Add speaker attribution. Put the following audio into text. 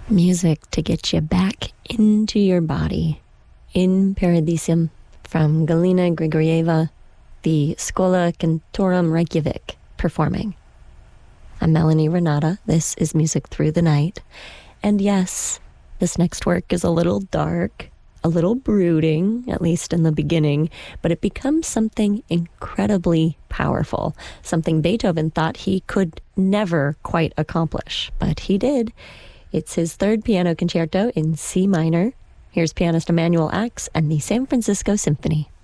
Speaker 1: Music to get you back into your body. In Paradisium from Galina Grigorieva, the Schola Cantorum Reykjavik performing. I'm Melanie Renata. This is Music Through the Night. And yes, this next work is a little dark, a little brooding, at least in the beginning, but it becomes something incredibly powerful, something Beethoven thought he could never quite accomplish, but he did. It's his third piano concerto in C minor. Here's pianist Emanuel Ax and the San Francisco Symphony.